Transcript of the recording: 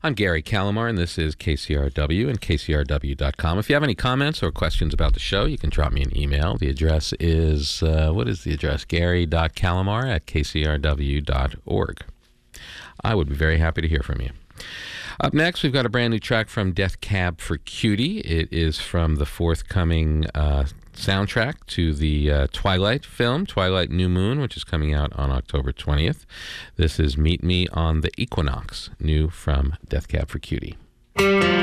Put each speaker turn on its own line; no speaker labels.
I'm Gary Calamar, and this is KCRW and KCRW.com. If you have any comments or questions about the show, you can drop me an email. The address is, what is the address? gary.calamar@kcrw.org. I would be very happy to hear from you. Up next, we've got a brand new track from Death Cab for Cutie. It is from the forthcoming soundtrack to the Twilight film, Twilight New Moon, which is coming out on October 20th. This is Meet Me on the Equinox, new from Death Cab for Cutie.